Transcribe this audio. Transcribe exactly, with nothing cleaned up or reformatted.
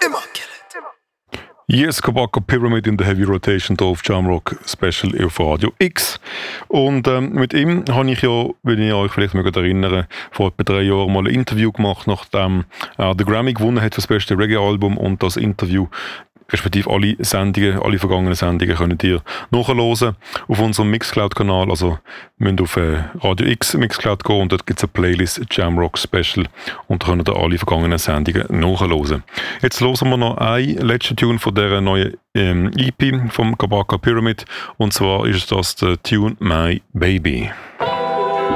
Yes, Kabaka Pyramid in the Heavy Rotation hier auf Jamrock Special auf Radio X. Und ähm, mit ihm habe ich ja, wenn ihr euch vielleicht mögt erinnern, vor etwa drei Jahren mal ein Interview gemacht, nachdem er den Grammy gewonnen hat für das beste Reggae-Album. Und das Interview, respektive alle Sendungen, alle vergangenen Sendungen, könnt ihr nachhören auf unserem Mixcloud-Kanal. Also müsst auf äh, Radio X Mixcloud gehen und dort gibt es eine Playlist Jamrock Special und da könnt ihr alle vergangenen Sendungen nachhören. Jetzt hören wir noch einen letzten Tune von dieser neuen ähm, E P vom Kabaka Pyramid und zwar ist das der Tune My Baby.